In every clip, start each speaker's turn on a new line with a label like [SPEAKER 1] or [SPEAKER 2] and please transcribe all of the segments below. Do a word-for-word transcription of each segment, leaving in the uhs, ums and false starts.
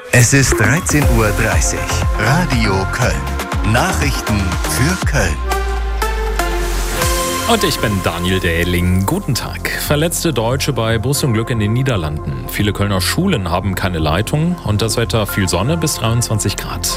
[SPEAKER 1] Es ist dreizehn Uhr dreißig. Radio Köln. Nachrichten für Köln.
[SPEAKER 2] Und ich bin Daniel Dähling. Guten Tag. Verletzte Deutsche bei Busunglück in den Niederlanden. Viele Kölner Schulen haben keine Leitung und das Wetter viel Sonne bis dreiundzwanzig Grad.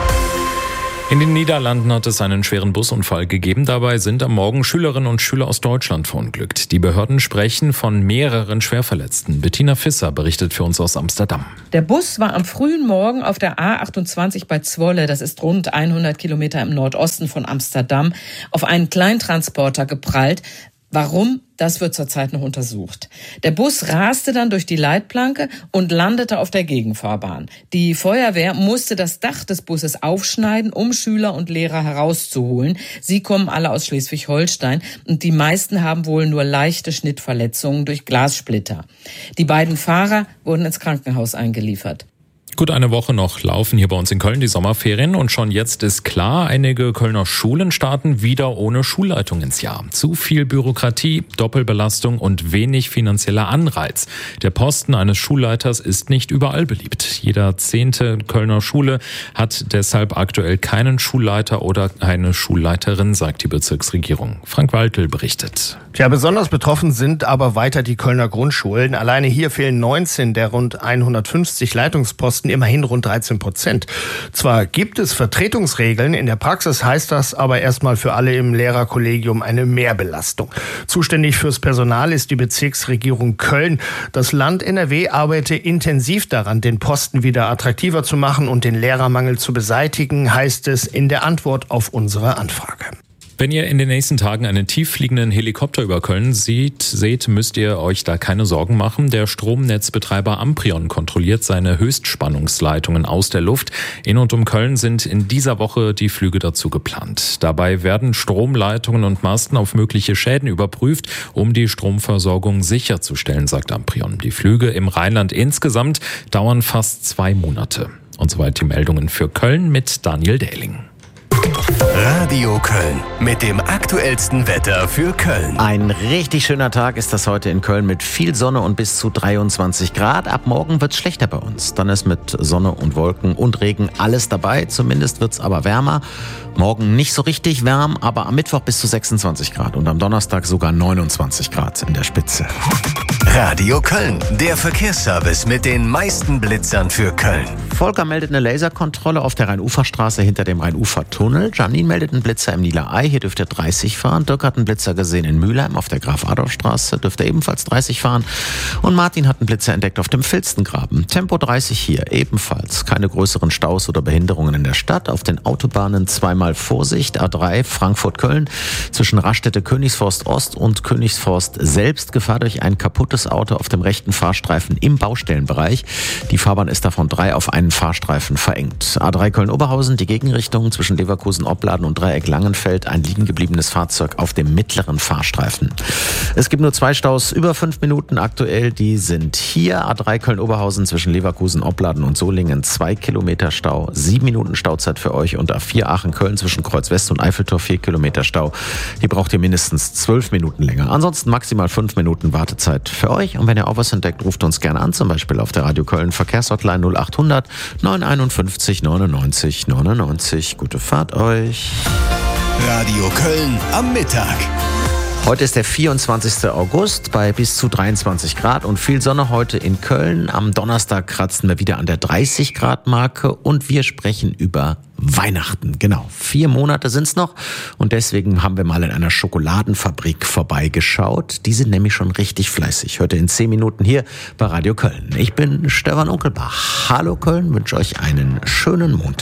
[SPEAKER 2] In den Niederlanden hat es einen schweren Busunfall gegeben. Dabei sind am Morgen Schülerinnen und Schüler aus Deutschland verunglückt. Die Behörden sprechen von mehreren Schwerverletzten. Bettina Visser berichtet für uns aus Amsterdam.
[SPEAKER 3] Der Bus war am frühen Morgen auf der A achtundzwanzig bei Zwolle, das ist rund hundert Kilometer im Nordosten von Amsterdam, auf einen Kleintransporter geprallt. Warum? Das wird zurzeit noch untersucht. Der Bus raste dann durch die Leitplanke und landete auf der Gegenfahrbahn. Die Feuerwehr musste das Dach des Busses aufschneiden, um Schüler und Lehrer herauszuholen. Sie kommen alle aus Schleswig-Holstein und die meisten haben wohl nur leichte Schnittverletzungen durch Glassplitter. Die beiden Fahrer wurden ins Krankenhaus eingeliefert.
[SPEAKER 2] Gut eine Woche noch laufen hier bei uns in Köln die Sommerferien und schon jetzt ist klar, einige Kölner Schulen starten wieder ohne Schulleitung ins Jahr. Zu viel Bürokratie, Doppelbelastung und wenig finanzieller Anreiz. Der Posten eines Schulleiters ist nicht überall beliebt. Jeder zehnte Kölner Schule hat deshalb aktuell keinen Schulleiter oder eine Schulleiterin, sagt die Bezirksregierung. Frank Waltel berichtet.
[SPEAKER 4] Tja, besonders betroffen sind aber weiter die Kölner Grundschulen. Alleine hier fehlen neunzehn der rund hundertfünfzig Leitungsposten, immerhin rund dreizehn Prozent. Zwar gibt es Vertretungsregeln, in der Praxis heißt das aber erstmal für alle im Lehrerkollegium eine Mehrbelastung. Zuständig fürs Personal ist die Bezirksregierung Köln. Das Land N R W arbeite intensiv daran, den Posten wieder attraktiver zu machen und den Lehrermangel zu beseitigen, heißt es in der Antwort auf unsere Anfrage.
[SPEAKER 2] Wenn ihr in den nächsten Tagen einen tieffliegenden Helikopter über Köln seht, seht, müsst ihr euch da keine Sorgen machen. Der Stromnetzbetreiber Amprion kontrolliert seine Höchstspannungsleitungen aus der Luft. In und um Köln sind in dieser Woche die Flüge dazu geplant. Dabei werden Stromleitungen und Masten auf mögliche Schäden überprüft, um die Stromversorgung sicherzustellen, sagt Amprion. Die Flüge im Rheinland insgesamt dauern fast zwei Monate. Und soweit die Meldungen für Köln mit Daniel Dähling.
[SPEAKER 1] Radio Köln mit dem aktuellsten Wetter für Köln.
[SPEAKER 5] Ein richtig schöner Tag ist das heute in Köln mit viel Sonne und bis zu dreiundzwanzig Grad. Ab morgen wird's schlechter bei uns. Dann ist mit Sonne und Wolken und Regen alles dabei. Zumindest wird's aber wärmer. Morgen nicht so richtig warm, aber am Mittwoch bis zu sechsundzwanzig Grad und am Donnerstag sogar neunundzwanzig Grad in der Spitze.
[SPEAKER 1] Radio Köln, der Verkehrsservice mit den meisten Blitzern für Köln.
[SPEAKER 5] Volker meldet eine Laserkontrolle auf der Rheinuferstraße hinter dem Rheinufertunnel. Janine meldet einen Blitzer im Niederei, hier dürft ihr dreißig fahren. Dirk hat einen Blitzer gesehen in Mülheim auf der Graf-Adolf-Straße, dürft ihr ebenfalls dreißig fahren. Und Martin hat einen Blitzer entdeckt auf dem Filzengraben. Tempo dreißig hier, ebenfalls. Keine größeren Staus oder Behinderungen in der Stadt. Auf den Autobahnen zweimal Vorsicht. A drei Frankfurt-Köln zwischen Raststätte Königsforst Ost und Königsforst selbst. Gefahr durch ein kaputtes Auto auf dem rechten Fahrstreifen im Baustellenbereich. Die Fahrbahn ist davon drei auf einen Fahrstreifen verengt. A drei Köln-Oberhausen, die Gegenrichtung zwischen Leverkusen-Opladen und Dreieck-Langenfeld. Ein liegen gebliebenes Fahrzeug auf dem mittleren Fahrstreifen. Es gibt nur zwei Staus über fünf Minuten aktuell. Die sind hier. A drei Köln-Oberhausen zwischen Leverkusen-Opladen und Solingen. Zwei Kilometer Stau. Sieben Minuten Stauzeit für euch. Und A vier Aachen-Köln zwischen Kreuz West und Eiffeltor. Vier Kilometer Stau. Hier braucht ihr mindestens zwölf Minuten länger. Ansonsten maximal fünf Minuten Wartezeit für euch. Und wenn ihr auch was entdeckt, ruft uns gerne an. Zum Beispiel auf der Radio Köln Verkehrshotline null acht hundert neunhunderteinundfünfzig neunundneunzig neunundneunzig. Gute Fahrt euch.
[SPEAKER 1] Radio Köln am Mittag.
[SPEAKER 5] Heute ist der vierundzwanzigster August bei bis zu dreiundzwanzig Grad und viel Sonne heute in Köln. Am Donnerstag kratzen wir wieder an der dreißig Grad Marke und wir sprechen über Weihnachten. Genau, vier Monate sind's noch und deswegen haben wir mal in einer Schokoladenfabrik vorbeigeschaut. Die sind nämlich schon richtig fleißig. Heute in zehn Minuten hier bei Radio Köln. Ich bin Stefan Unkelbach. Hallo Köln, wünsche euch einen schönen Montag.